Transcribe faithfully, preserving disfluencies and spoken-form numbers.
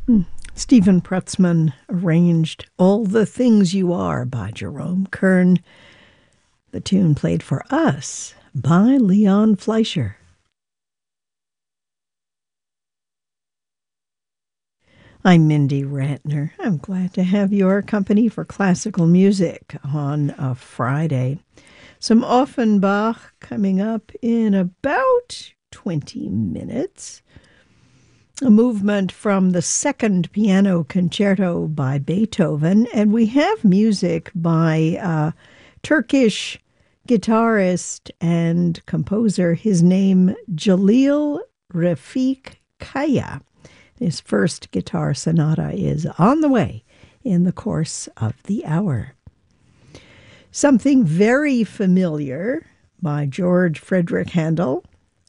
Stephen Prutzman arranged All the Things You Are by Jerome Kern. The tune played for us by Leon Fleischer. I'm Mindy Ratner. I'm glad to have your company for classical music on a Friday. Some Offenbach coming up in about twenty minutes. A movement from the second piano concerto by Beethoven, and we have music by uh, Turkish guitarist and composer, his name Jalil Refik Kaya. His first guitar sonata is on the way in the course of the hour. Something very familiar by George Frederick Handel,